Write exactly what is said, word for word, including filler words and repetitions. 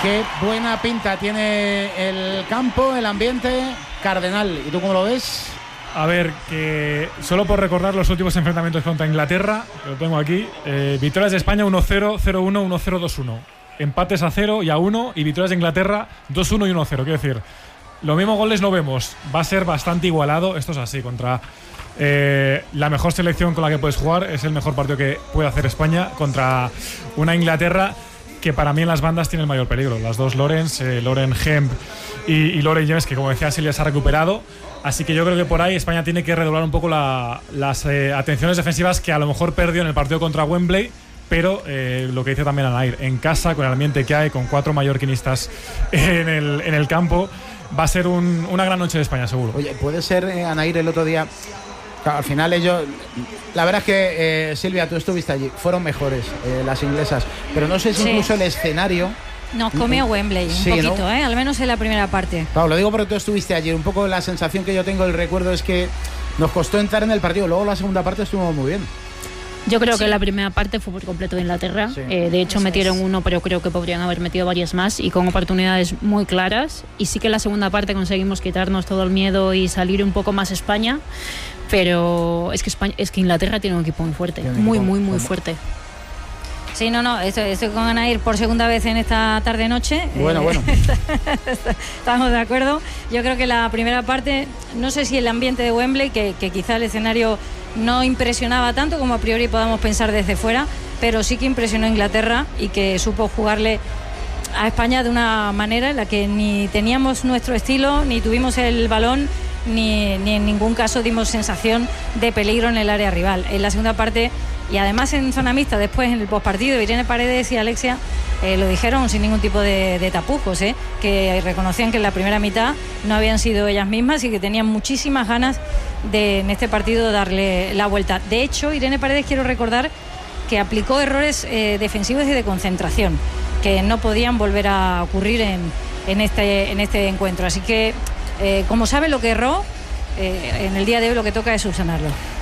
Qué buena pinta tiene el campo, el ambiente. Cardenal, ¿y tú cómo lo ves? A ver, que solo por recordar los últimos enfrentamientos contra Inglaterra, que lo tengo aquí, eh, victorias de España uno cero, cero uno, uno cero, dos uno. Empates a cero y a uno, y victorias de Inglaterra dos uno y uno cero. Quiero decir, los mismos goles no vemos. Va a ser bastante igualado. Esto es así, contra eh, la mejor selección con la que puedes jugar. Es el mejor partido que puede hacer España contra una Inglaterra que para mí en las bandas tiene el mayor peligro. Las dos Lawrence, eh, Lauren Hemp y, y Lauren James, que como decía Silvia se ha recuperado. Así que yo creo que por ahí España tiene que redoblar un poco la, las eh, atenciones defensivas que a lo mejor perdió en el partido contra Wembley. Pero eh, lo que dice también Anair, en casa, con el ambiente que hay, con cuatro mallorquinistas en el, en el campo, va a ser un, una gran noche de España, seguro. Oye, puede ser, eh, Anair, el otro día. Claro, al final ellos, la verdad es que eh, Silvia, tú estuviste allí, fueron mejores eh, las inglesas, pero no sé si sí. incluso el escenario nos comió Wembley un sí, poquito, ¿no? ¿eh? Al menos en la primera parte. Claro, lo digo porque tú estuviste allí, un poco la sensación que yo tengo, el recuerdo es que nos costó entrar en el partido, luego la segunda parte estuvo muy bien. Yo creo sí. que la primera parte fue por completo de Inglaterra. Sí. Eh, de hecho, Eso metieron es. uno, pero creo que podrían haber metido varias más y con oportunidades muy claras. Y sí que en la segunda parte conseguimos quitarnos todo el miedo y salir un poco más España. Pero es que España, es que Inglaterra tiene un equipo muy fuerte, muy, muy, muy fuerte. Sí, no, no, estoy, estoy con Anair por segunda vez en esta tarde-noche. Bueno, eh, bueno. Estamos de acuerdo. Yo creo que la primera parte, no sé si el ambiente de Wembley, que, que quizá el escenario no impresionaba tanto como a priori podamos pensar desde fuera, pero sí que impresionó a Inglaterra y que supo jugarle a España de una manera en la que ni teníamos nuestro estilo, ni tuvimos el balón, ni, ni en ningún caso dimos sensación de peligro en el área rival. En la segunda parte, y además en zona mixta, después en el postpartido, Irene Paredes y Alexia eh, lo dijeron sin ningún tipo de, de tapujos, eh, que reconocían que en la primera mitad no habían sido ellas mismas y que tenían muchísimas ganas de en este partido darle la vuelta. De hecho, Irene Paredes, quiero recordar que aplicó errores eh, defensivos y de concentración que no podían volver a ocurrir en, en, este, en este encuentro. Así que, eh, como sabe lo que erró, eh, en el día de hoy lo que toca es subsanarlo.